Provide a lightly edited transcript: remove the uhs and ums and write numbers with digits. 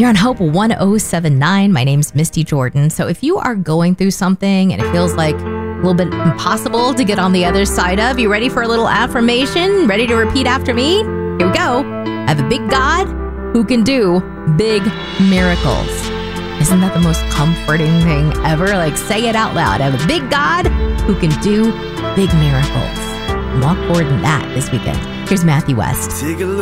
You're on Hope 1079. My name's Misty Jordan. So if you are going through something and it feels like a little bit impossible to get on the other side of, you ready for a little affirmation? Ready to repeat after me? Here we go. I have a big God who can do big miracles. Isn't that the most comforting thing ever? Like, say it out loud. I have a big God who can do big miracles. Walk forward in that this weekend. Here's Matthew West.